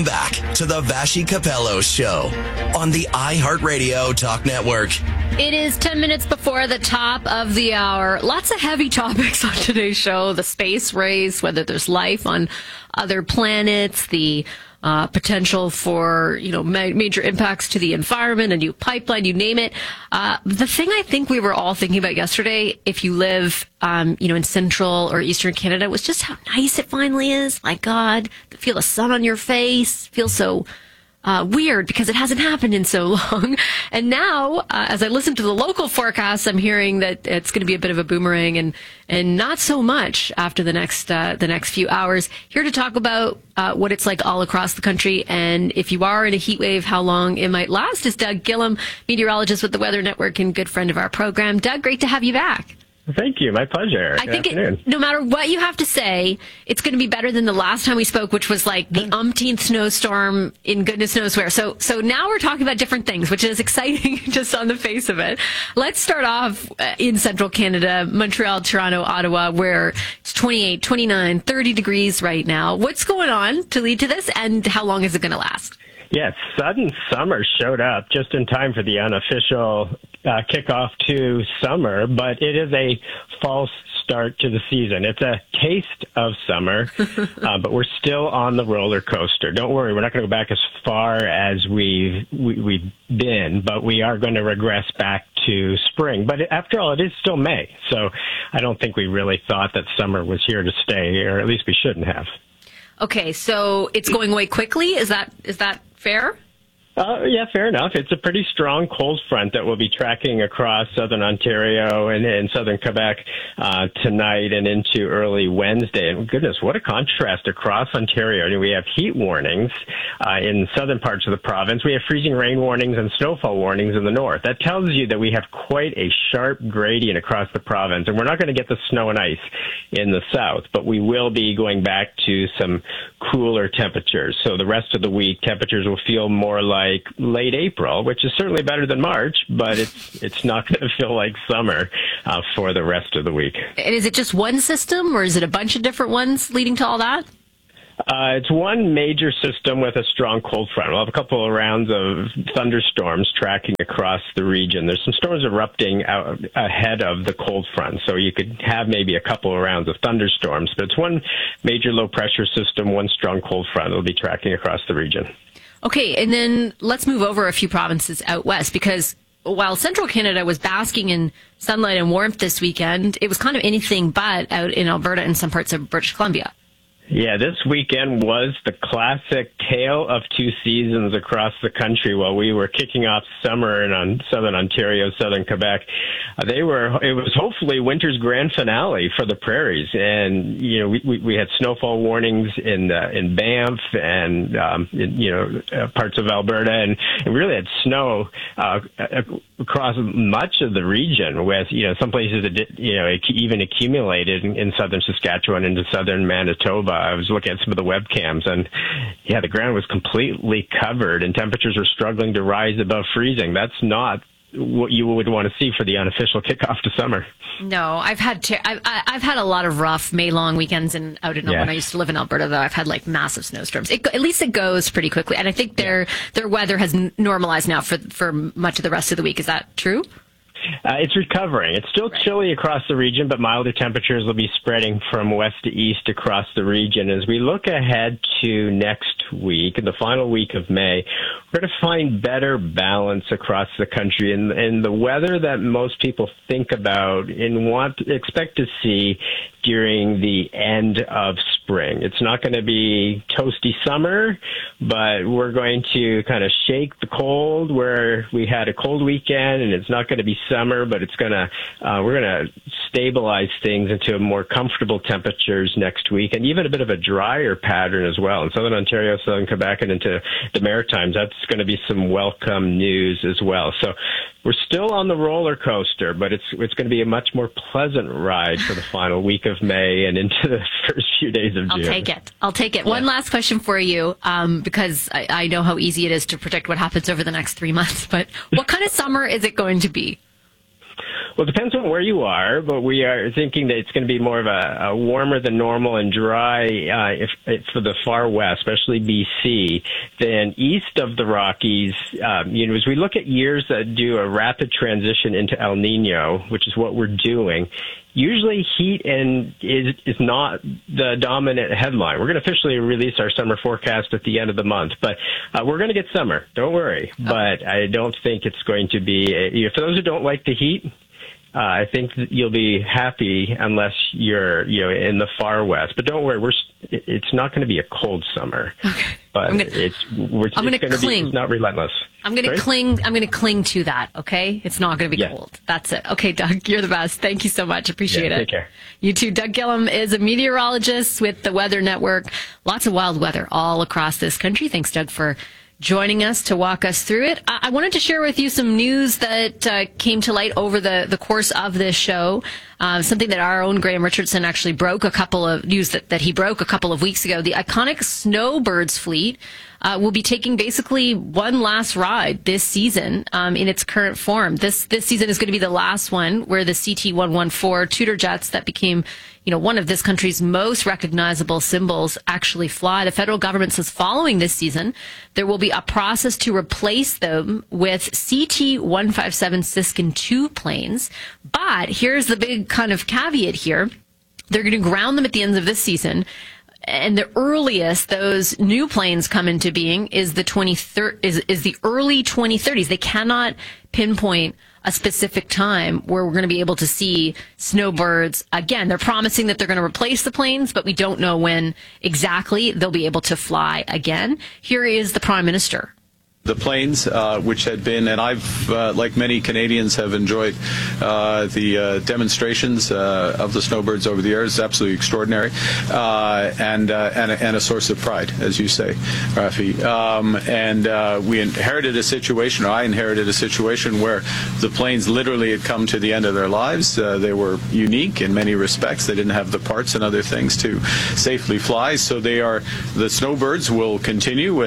Back to the Vashi Capello Show on the iHeartRadio Talk Network. It is 10 minutes before the top of the hour. Lots of heavy topics on today's show. The space race, whether there's life on other planets, the potential for, major impacts to the environment, a new pipeline, you name it. The thing I think we were all thinking about yesterday, if you live, in central or eastern Canada, was just how nice it finally is. My God, to feel the sun on your face, feels so weird because it hasn't happened in so long. And now, as I listen to the local forecasts, I'm hearing that it's going to be a bit of a boomerang and not so much after the next few hours. Here to talk about what it's like all across the country, and if you are in a heat wave, how long it might last, is Doug Gillum, meteorologist with the Weather Network and good friend of our program. Doug, great to have you back. Thank you. My pleasure. I think no matter what you have to say, it's going to be better than the last time we spoke, which was like the umpteenth snowstorm in goodness knows where. So now we're talking about different things, which is exciting just on the face of it. Let's start off in central Canada, Montreal, Toronto, Ottawa, where it's 28, 29, 30 degrees right now. What's going on to lead to this, and how long is it going to last? Yes, sudden summer showed up just in time for the unofficial kickoff to summer, but it is a false start to the season. It's a taste of summer, but we're still on the roller coaster. Don't worry, we're not going to go back as far as we've been, but we are going to regress back to spring. But after all, it is still May, so I don't think we really thought that summer was here to stay, or at least we shouldn't have. Okay, so it's going away quickly. Is that fair? Yeah, fair enough. It's a pretty strong cold front that will be tracking across southern Ontario and southern Quebec tonight and into early Wednesday. And goodness, what a contrast across Ontario. I mean, we have heat warnings in southern parts of the province. We have freezing rain warnings and snowfall warnings in the north. That tells you that we have quite a sharp gradient across the province. And we're not going to get the snow and ice in the south, but we will be going back to some cooler temperatures. So the rest of the week, temperatures will feel more like late April, which is certainly better than March, but it's not going to feel like summer for the rest of the week. And is it just one system, or is it a bunch of different ones leading to all that? It's one major system with a strong cold front. We'll have a couple of rounds of thunderstorms tracking across the region. There's some storms erupting out ahead of the cold front, so you could have maybe a couple of rounds of thunderstorms. But it's one major low-pressure system, one strong cold front that will be tracking across the region. Okay, and then let's move over a few provinces out west, because while central Canada was basking in sunlight and warmth this weekend, it was kind of anything but out in Alberta and some parts of British Columbia. Yeah, this weekend was the classic tale of two seasons across the country. While we were kicking off summer in southern Ontario, southern Quebec, it was hopefully winter's grand finale for the prairies. And, we had snowfall warnings in Banff and, parts of Alberta, and we really had snow across much of the region with, some places that, even accumulated in southern Saskatchewan into southern Manitoba. I was looking at some of the webcams, and the ground was completely covered, and temperatures were struggling to rise above freezing. That's not what you would want to see for the unofficial kickoff to summer. No, I've had a lot of rough May-long weekends when I used to live in Alberta, though. I've had massive snowstorms. At least it goes pretty quickly, and I think their weather has normalized now for much of the rest of the week. Is that true? It's recovering. It's still chilly across the region, but milder temperatures will be spreading from west to east across the region. As we look ahead to next week, the final week of May, we're going to find better balance across the country. And the weather that most people think about and expect to see during the end of spring. It's not going to be toasty summer, but we're going to kind of shake the cold where we had a cold weekend, and it's not going to be summer, but it's going to we're going to stabilize things into more comfortable temperatures next week, and even a bit of a drier pattern as well. In southern Ontario, southern Quebec, and into the Maritimes, that's going to be some welcome news as well. So we're still on the roller coaster, but it's going to be a much more pleasant ride for the final week of May and into the first few days of June. I'll take it. Yeah. One last question for you, because I know how easy it is to predict what happens over the next 3 months, but what kind of summer is it going to be? Well, it depends on where you are, but we are thinking that it's going to be more of a warmer than normal and dry for the far west, especially BC. Then east of the Rockies, as we look at years that do a rapid transition into El Nino, which is what we're doing, usually heat is not the dominant headline. We're going to officially release our summer forecast at the end of the month, but we're going to get summer. Don't worry. Okay. But I don't think it's going to be, for those who don't like the heat, I think that you'll be happy unless you're, in the far west. But don't worry, it's not going to be a cold summer. Okay. But it's not relentless. I'm going to cling to that. Okay. It's not going to be cold. That's it. Okay, Doug, you're the best. Thank you so much. Appreciate it. Take care. You too. Doug Gillum is a meteorologist with the Weather Network. Lots of wild weather all across this country. Thanks, Doug, for joining us to walk us through it. I wanted to share with you some news that came to light over the course of this show. Something that our own Graham Richardson actually broke a couple of weeks ago. The iconic Snowbirds fleet will be taking basically one last ride this season in its current form. This season is going to be the last one where the CT-114 Tudor jets that became one of this country's most recognizable symbols actually fly. The federal government says following this season, there will be a process to replace them with CT-157 Siskin II planes. But here's the big kind of caveat here. They're going to ground them at the end of this season. And the earliest those new planes come into being is the early 2030s. They cannot pinpoint a specific time where we're going to be able to see snowbirds again. They're promising that they're going to replace the planes, but we don't know when exactly they'll be able to fly again. Here is the Prime Minister. The planes, which had been, and I've, like many Canadians, have enjoyed the demonstrations of the snowbirds over the years. It's absolutely extraordinary, and a source of pride, as you say, Rafi. We inherited a situation, or I inherited a situation, where the planes literally had come to the end of their lives. They were unique in many respects. They didn't have the parts and other things to safely fly. So the snowbirds will continue,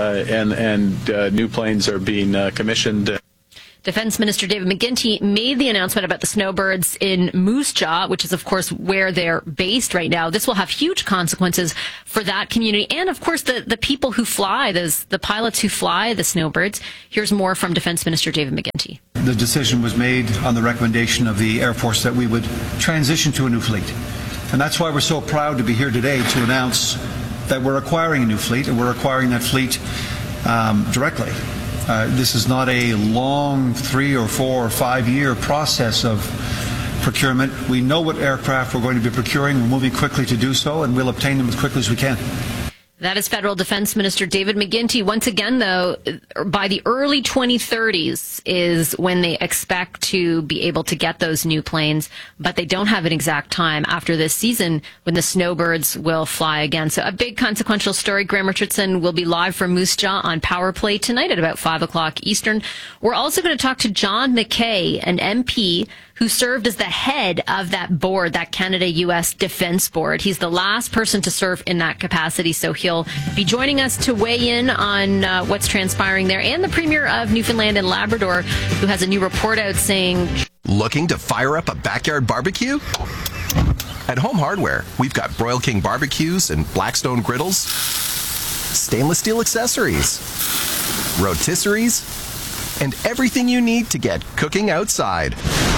and new planes are being commissioned. Defense Minister David McGuinty made the announcement about the snowbirds in Moose Jaw, which is, of course, where they're based right now. This will have huge consequences for that community and, of course, the people who fly, the pilots who fly the snowbirds. Here's more from Defense Minister David McGuinty. The decision was made on the recommendation of the Air Force that we would transition to a new fleet. And that's why we're so proud to be here today to announce that we're acquiring a new fleet, and we're acquiring that fleet directly. This is not a long 3 or 4 or 5 year process of procurement. We know what aircraft we're going to be procuring. We're moving quickly to do so, and we'll obtain them as quickly as we can. That is Federal Defense Minister David McGuinty. Once again, though, by the early 2030s is when they expect to be able to get those new planes, but they don't have an exact time after this season when the snowbirds will fly again. So a big consequential story. Graham Richardson will be live from Moose Jaw on Power Play tonight at about 5 o'clock Eastern. We're also going to talk to John McKay, an MP who served as the head of that board, that Canada-U.S. Defense Board. He's the last person to serve in that capacity, so he'll be joining us to weigh in on what's transpiring there. And the Premier of Newfoundland and Labrador, who has a new report out saying... Looking to fire up a backyard barbecue? At Home Hardware, we've got Broil King barbecues and Blackstone griddles, stainless steel accessories, rotisseries, and everything you need to get cooking outside.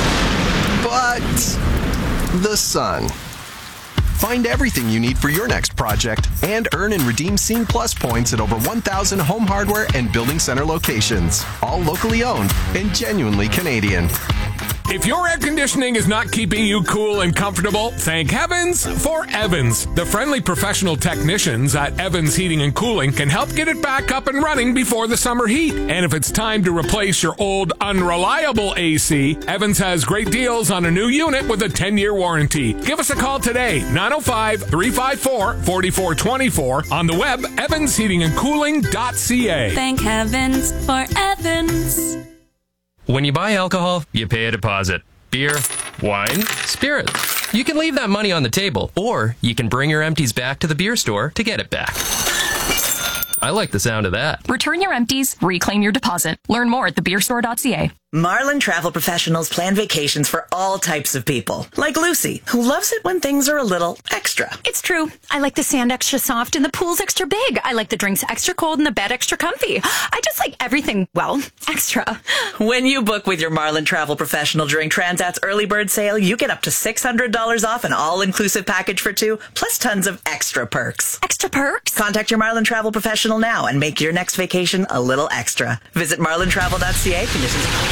But the sun. Find everything you need for your next project and earn and redeem Scene Plus points at over 1,000 Home Hardware and Building Center locations. All locally owned and genuinely Canadian. If your air conditioning is not keeping you cool and comfortable, thank heavens for Evans. The friendly professional technicians at Evans Heating and Cooling can help get it back up and running before the summer heat. And if it's time to replace your old, unreliable AC, Evans has great deals on a new unit with a 10-year warranty. Give us a call today, 905-354-4424, on the web, evansheatingandcooling.ca. Thank heavens for Evans. When you buy alcohol, you pay a deposit. Beer, wine, spirits. You can leave that money on the table, or you can bring your empties back to the beer store to get it back. I like the sound of that. Return your empties, reclaim your deposit. Learn more at thebeerstore.ca. Marlin Travel Professionals plan vacations for all types of people, like Lucy, who loves it when things are a little extra. It's true. I like the sand extra soft and the pool's extra big. I like the drinks extra cold and the bed extra comfy. I just like everything, well, extra. When you book with your Marlin Travel Professional during Transat's early bird sale, you get up to $600 off an all-inclusive package for two, plus tons of extra perks. Extra perks? Contact your Marlin Travel Professional now and make your next vacation a little extra. Visit marlintravel.ca. Conditions.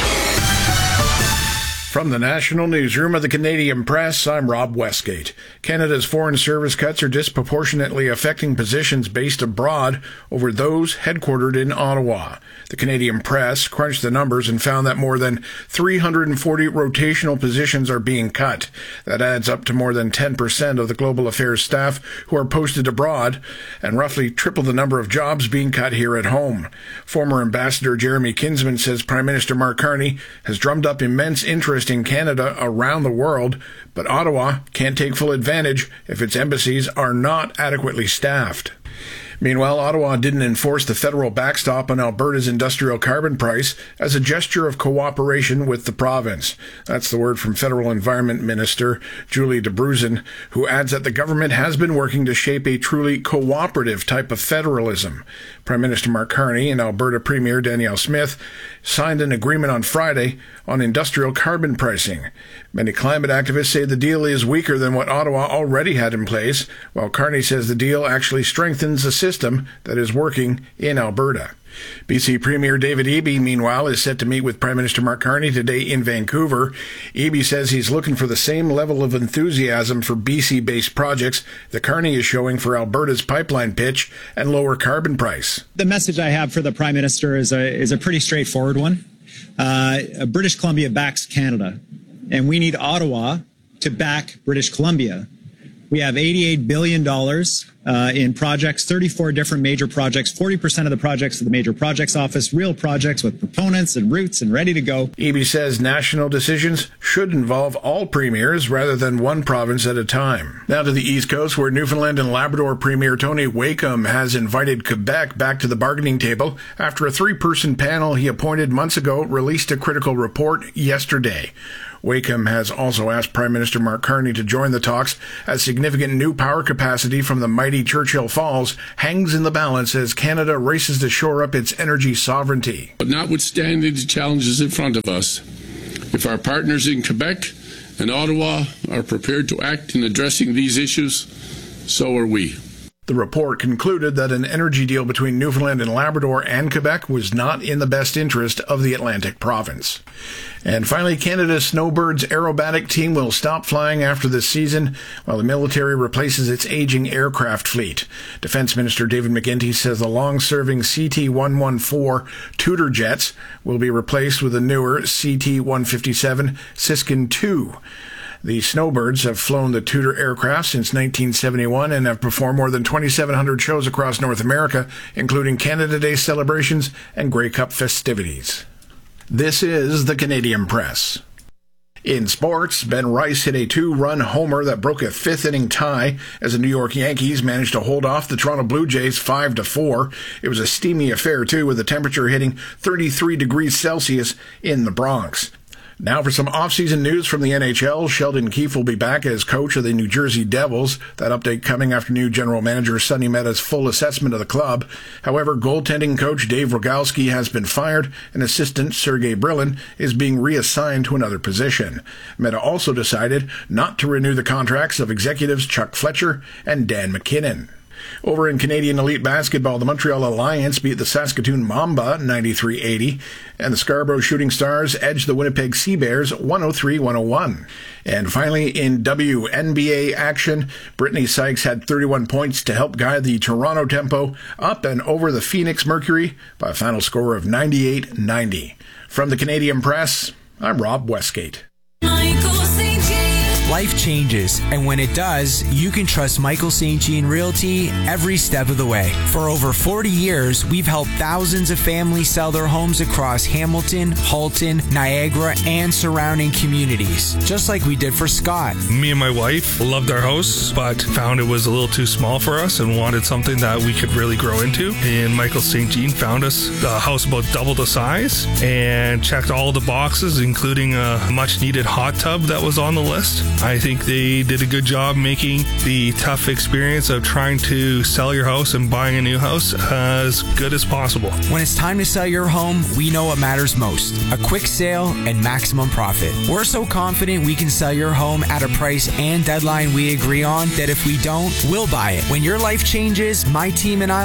From the National Newsroom of the Canadian Press, I'm Rob Westgate. Canada's foreign service cuts are disproportionately affecting positions based abroad over those headquartered in Ottawa. The Canadian Press crunched the numbers and found that more than 340 rotational positions are being cut. That adds up to more than 10% of the global affairs staff who are posted abroad, and roughly triple the number of jobs being cut here at home. Former Ambassador Jeremy Kinsman says Prime Minister Mark Carney has drummed up immense interest in Canada around the world, but Ottawa can't take full advantage if its embassies are not adequately staffed. Meanwhile, Ottawa didn't enforce the federal backstop on Alberta's industrial carbon price as a gesture of cooperation with the province. That's the word from Federal Environment Minister Julie DeBruzen, who adds that the government has been working to shape a truly cooperative type of federalism. Prime Minister Mark Carney and Alberta Premier Danielle Smith signed an agreement on Friday on industrial carbon pricing. Many climate activists say the deal is weaker than what Ottawa already had in place, while Carney says the deal actually strengthens the system that is working in Alberta. BC Premier David Eby, meanwhile, is set to meet with Prime Minister Mark Carney today in Vancouver. Eby says he's looking for the same level of enthusiasm for BC-based projects that Carney is showing for Alberta's pipeline pitch and lower carbon price. The message I have for the Prime Minister is a pretty straightforward one. British Columbia backs Canada, and we need Ottawa to back British Columbia. We have $88 billion in projects, 34 different major projects, 40% of the projects of the Major Projects Office, real projects with proponents and routes and ready to go. Eby says national decisions should involve all premiers rather than one province at a time. Now to the East Coast, where Newfoundland and Labrador Premier Tony Wakeham has invited Quebec back to the bargaining table after a three-person panel he appointed months ago released a critical report yesterday. Wakeham has also asked Prime Minister Mark Carney to join the talks as significant new power capacity from the mighty Churchill Falls hangs in the balance as Canada races to shore up its energy sovereignty. But notwithstanding the challenges in front of us, if our partners in Quebec and Ottawa are prepared to act in addressing these issues, so are we. The report concluded that an energy deal between Newfoundland and Labrador and Quebec was not in the best interest of the Atlantic province. And finally, Canada's Snowbirds aerobatic team will stop flying after this season while the military replaces its aging aircraft fleet. Defense Minister David McGuinty says the long-serving CT-114 Tudor jets will be replaced with the newer CT-157 Siskin II. The Snowbirds have flown the Tudor aircraft since 1971 and have performed more than 2,700 shows across North America, including Canada Day celebrations and Grey Cup festivities. This is the Canadian Press. In sports, Ben Rice hit a two-run homer that broke a fifth-inning tie as the New York Yankees managed to hold off the Toronto Blue Jays 5-4. It was a steamy affair, too, with the temperature hitting 33 degrees Celsius in the Bronx. Now for some off-season news from the NHL. Sheldon Keefe will be back as coach of the New Jersey Devils. That update coming after new general manager Sonny Meta's full assessment of the club. However, goaltending coach Dave Rogalski has been fired, and assistant Sergei Brylin is being reassigned to another position. Meta also decided not to renew the contracts of executives Chuck Fletcher and Dan McKinnon. Over in Canadian Elite Basketball, the Montreal Alliance beat the Saskatoon Mamba 93-80, and the Scarborough Shooting Stars edged the Winnipeg Sea Bears 103-101. And finally, in WNBA action, Brittany Sykes had 31 points to help guide the Toronto Tempo up and over the Phoenix Mercury by a final score of 98-90. From the Canadian Press, I'm Rob Westgate. Michael St. James. Life changes, and when it does, you can trust Michael St. Jean Realty every step of the way. For over 40 years, we've helped thousands of families sell their homes across Hamilton, Halton, Niagara, and surrounding communities, just like we did for Scott. Me and my wife loved our house, but found it was a little too small for us and wanted something that we could really grow into. And Michael St. Jean found us a house about double the size and checked all the boxes, including a much needed hot tub that was on the list. I think they did a good job making the tough experience of trying to sell your house and buying a new house as good as possible. When it's time to sell your home, we know what matters most: a quick sale and maximum profit. We're so confident we can sell your home at a price and deadline we agree on that if we don't, we'll buy it. When your life changes, my team and I